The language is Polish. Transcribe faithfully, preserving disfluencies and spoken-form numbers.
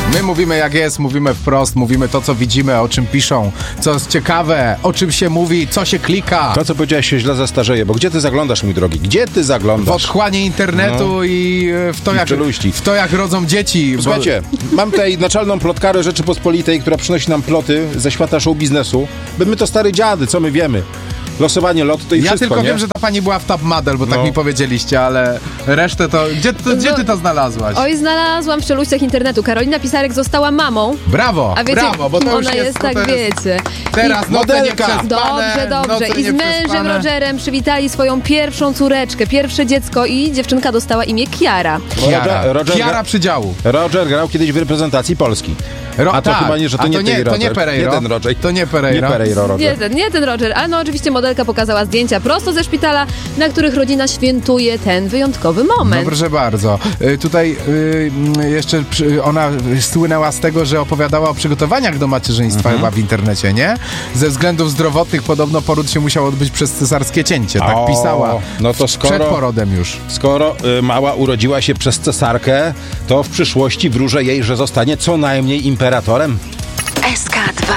My mówimy jak jest, mówimy wprost, mówimy to, co widzimy, o czym piszą, co jest ciekawe, o czym się mówi, co się klika. To, co powiedziałeś, się źle zastarzeje, bo gdzie ty zaglądasz, mój drogi? Gdzie ty zaglądasz? W otchłanie internetu no. i w to, I jak, w to, jak rodzą dzieci. Słuchajcie, bo... mam tutaj naczelną plotkarę Rzeczypospolitej, która przynosi nam ploty ze świata show biznesu. My to stare dziady, co my wiemy? Losowanie lotu i ja wszystko, tylko nie? wiem, że ta pani była w Top Model, bo no. tak mi powiedzieliście, ale resztę to... Gdzie, to, gdzie ty to znalazłaś? Oj, znalazłam w czeluściach internetu. Karolina Pisarek została mamą. Brawo, a wiecie, brawo, bo to ona już jest, jest, tak to jest, wiecie. Teraz I, modelka. Dobrze, dobrze. I z mężem Rogerem przywitali swoją pierwszą córeczkę, pierwsze dziecko i dziewczynka dostała imię Kiara. Kiara, Roger, Roger, Kiara przydziału. Roger grał kiedyś w reprezentacji Polski. Ro, a to tak, chyba nie, że to, to nie, nie, tej to Roger. nie Pereiro. Nie ten Roger. To nie Pereiro. Nie Pereiro Roger. Nie ten, nie ten Roger, ale no oczywiście modelka pokazała zdjęcia prosto ze szpitala, na których rodzina świętuje ten wyjątkowy moment. No proszę bardzo. Y, tutaj y, jeszcze przy, ona słynęła z tego, że opowiadała o przygotowaniach do macierzyństwa mhm. chyba w internecie, nie? Ze względów zdrowotnych podobno poród się musiał odbyć przez cesarskie cięcie. Tak o, pisała. No to skoro, przed porodem już. Skoro y, mała urodziła się przez cesarkę, to w przyszłości wróżę jej, że zostanie co najmniej imperatorem. S K dwa.